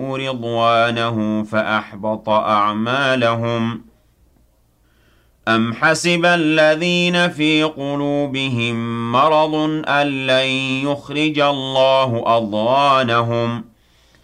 الله رضوانه فأحبط أعمالهم أم حسب الذين في قلوبهم مرض أن لن يخرج الله أضغانهم